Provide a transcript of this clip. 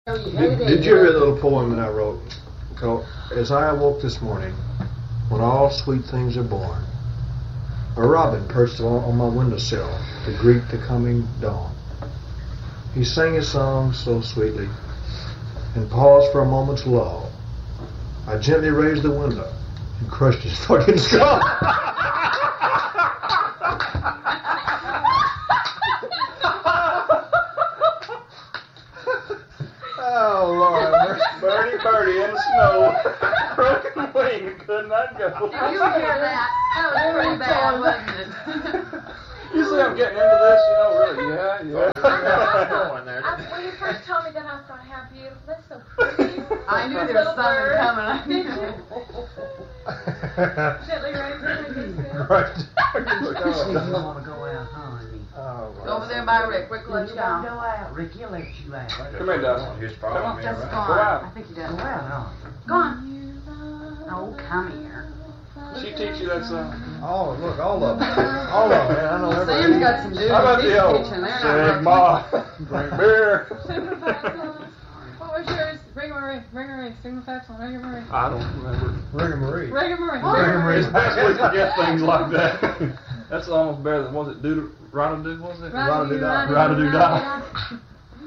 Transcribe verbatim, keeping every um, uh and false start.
Did, did you hear the little poem that I wrote? Called, As I awoke this morning, when all sweet things are born, a robin perched on, on my windowsill to greet the coming dawn. He sang his song so sweetly and paused for a moment's lull. I gently raised the window and crushed his fucking skull. Oh, Lord. Birdie, birdie in the snow. Broken wing, could not go. Did you hear that? That was pretty bad, wasn't it? You see I'm getting into this, you know, really. Yeah, yeah. I, when you first told me that, I thought, how beautiful. That's so pretty. I knew there was something coming. I knew. Gently raised it. Right. You want to go out, huh, honey? Oh, Go over there by Rick. Rick will let You you want to out. go out? Rick, he'll let you out. Come here, Dustin. His Come problem, on. yeah, Just right. go on. Go out. I think he Go does. out, huh? Go on. Oh, come here. She teach you that song? Oh, look, all of them. All of them, man. I know everybody. Sam's got some dudes How about he's the old teaching. They're not Sigma, drink beer? What was yours? Ring-a-marie. Ring-a-marie. Sigma Fapson. Ring-a-marie. I don't remember. Ring-a-marie. Ring-a-marie. Ring-a-marie. It's best we forget things like that. That's almost better than, was it Doodle, Rada-Doo, was it? Rada-doo-dah. Rada-doo-dah.